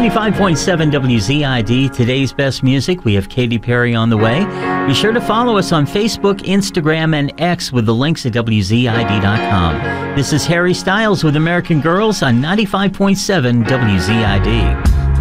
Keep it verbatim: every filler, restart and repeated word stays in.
ninety-five point seven W Z I D, today's best music. We have Katy Perry on the way. Be sure to follow us on Facebook, Instagram, and X with the links at W Z I D dot com. This is Harry Styles with American Girls on ninety-five point seven W Z I D.